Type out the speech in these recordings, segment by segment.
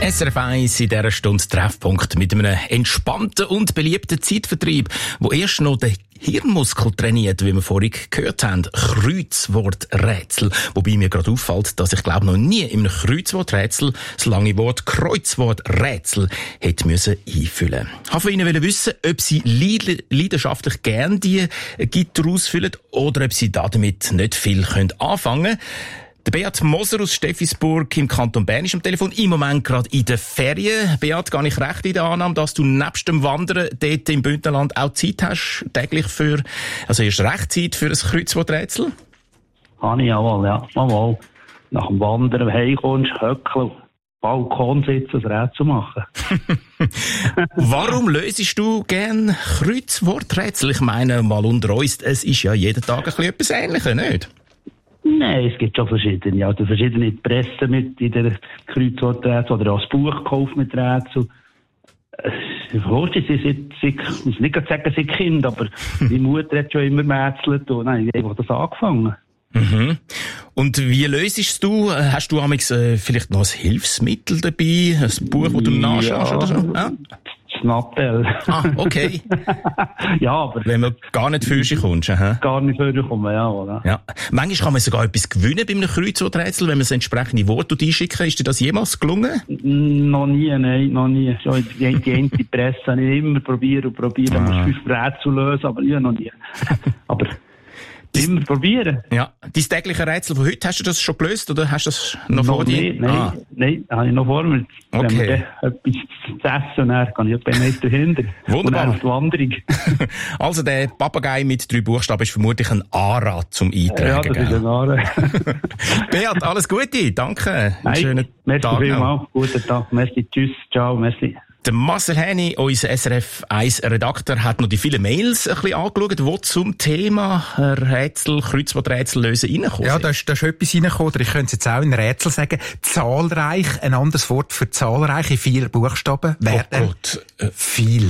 SRF 1 in dieser Stunde Treffpunkt mit einem entspannten und beliebten Zeitvertreib, wo erst noch den Hirnmuskel trainiert, wie wir vorhin gehört haben. Kreuzworträtsel. Wobei mir gerade auffällt, dass ich glaube noch nie in einem Kreuzworträtsel das lange Wort Kreuzworträtsel hätte müssen einfüllen. Ich wollte von Ihnen wissen, ob Sie leidenschaftlich gerne die Gitter ausfüllen oder ob Sie damit nicht viel anfangen können. Der Beat Moser aus Steffisburg im Kanton Bern ist am Telefon, im Moment gerade in den Ferien. Beat, gehe ich recht in der Annahme, dass du nebst dem Wandern dort im Bündnerland auch Zeit hast, täglich erst recht Zeit für ein Kreuzworträtsel? Habe ich jawohl, ja. Jawohl. Nach dem Wandern heimkommst, höckeln, Balkon sitzen, ein Rätsel machen. Warum lösest du gern Kreuzworträtsel? Ich meine, mal unter uns, es ist ja jeden Tag ein bisschen etwas Ähnliches, nicht? Nein, es gibt schon verschiedene. Also verschiedene Pressen mit in der Kreuzworträtsel oder auch das Buch gekauft mit Rätsel. Ich muss nicht sagen, sie Kind, aber meine Mutter hat schon immer gerätselt und dann habe ich einfach das angefangen. Mhm. Und wie löst du? Hast du vielleicht noch ein Hilfsmittel dabei? Ein Buch, das du nachschaust oder so? Ja? Snappel. Ah, okay. Ja, aber... Wenn man gar nicht für sich kommt. Gar nicht für sich kommt, ja, oder? Ja. Manchmal kann man sogar etwas gewinnen bei einem Kreuzworträtsel, wenn man das entsprechende Wort einschicken. Ist dir das jemals gelungen? Noch nie, nein, noch nie. Schon die eine Presse habe ich immer probiert, dann musst du 5 Rätsel lösen, aber ja, noch nie. Aber... immer probieren. Ja. Dein tägliche Rätsel von heute, hast du das schon gelöst oder hast du das noch vor dir? Nein, habe ich noch vor mir. Okay. Wenn wir etwas zu essen, dann kann ich etwa nicht dahinter. Wunderbar. Und dann auf die Wanderung. Also der Papagei mit 3 Buchstaben ist vermutlich ein ARA zum Eintragen. Ja, das ist ein ARA. Beat, alles Gute, danke. Einen schönen Tag vielmals. Guten Tag, merci, tschüss, ciao, merci. Der Marcel Häni, unser SRF 1 Redakteur, hat noch die vielen Mails ein bisschen angeschaut, die zum Thema Kreuzworträtsel lösen reinkommen. Ja, da ist etwas reingekommen, oder ich könnte es jetzt auch in Rätsel sagen. Zahlreich, ein anderes Wort für zahlreiche, 4 Buchstaben. Oh Gott. Viel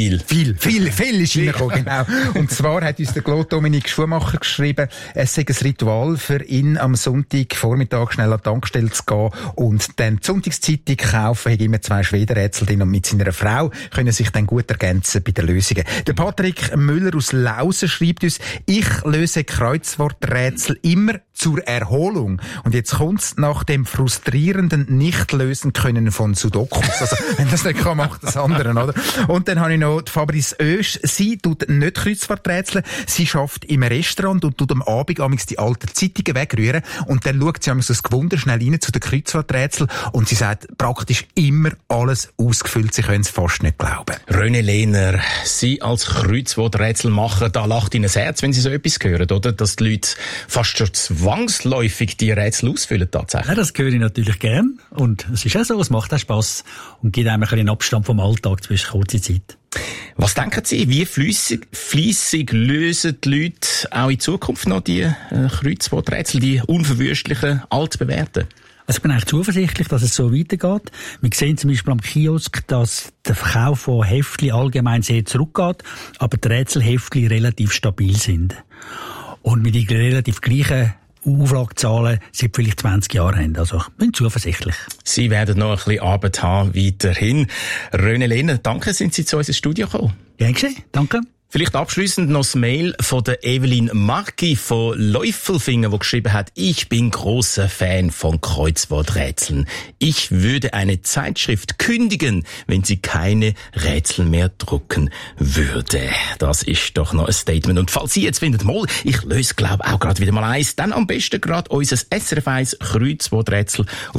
ist reingekommen, genau. Und zwar hat uns der Claude Dominik Schumacher geschrieben, es sei ein Ritual für ihn, am Sonntagvormittag schnell an die Tankstelle zu gehen und dann die Sonntagszeitung kaufen, hat immer 2 Schwedenrätsel drin und mit seiner Frau können sich dann gut ergänzen bei den Lösungen. Der Patrick Müller aus Lausen schreibt uns, ich löse Kreuzworträtsel immer zur Erholung. Und jetzt kommt's nach dem frustrierenden Nicht-Lösen können von Sudokus. Also, wenn das nicht kann, macht das andere, oder? Und dann habe ich noch die Fabrice Oesch. Sie tut nicht Kreuzworträtsel. Sie schafft im Restaurant und tut am Abend amigs die alten Zeitungen wegrühren. Und dann schaut sie amigs das Gewunder schnell rein zu den Kreuzworträtseln. Und sie sagt praktisch immer alles ausgefüllt. Sie können es fast nicht glauben. René Lehner, Sie als Kreuzworträtsel machen, da lacht Ihnen das Herz, wenn Sie so etwas hören, oder? Dass die Leute fast schon zwangsläufig die Rätsel ausfüllen, tatsächlich. Ja, das höre ich natürlich gern. Und es ist auch so, es macht auch Spass und gibt einem ein bisschen Abstand vom Alltag zwischen kurzer Zeit. Was denken Sie, wie fleissig lösen die Leute auch in Zukunft noch die Kreuzworträtsel, die unverwüstlichen, altbewährten? Also ich bin eigentlich zuversichtlich, dass es so weitergeht. Wir sehen zum Beispiel am Kiosk, dass der Verkauf von Heftchen allgemein sehr zurückgeht, aber die Rätselheftchen relativ stabil sind. Und mit den relativ gleichen Auflagezahlen seit vielleicht 20 Jahren haben. Also ich bin zuversichtlich. Sie werden noch ein bisschen Arbeit haben weiterhin. René Lehner, danke, sind Sie zu uns ins Studio gekommen. Gern geschehen, danke. Vielleicht abschliessend noch das Mail von der Evelyn Marki von Läufelfingen, die geschrieben hat, ich bin großer Fan von Kreuzworträtseln. Ich würde eine Zeitschrift kündigen, wenn sie keine Rätsel mehr drucken würde. Das ist doch noch ein Statement. Und falls Sie jetzt finden, mal, ich löse, glaube auch gerade wieder mal eins, dann am besten gerade unser SRF 1 Kreuzworträtsel auf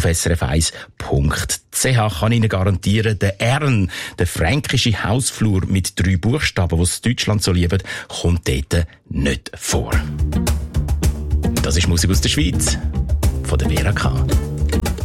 srf1.ch. Kann Ihnen garantieren, der Ern, der fränkische Hausflur mit 3 Buchstaben, was Deutschland so liebt, kommt dort nicht vor. Das ist Musik aus der Schweiz, von der Vera K.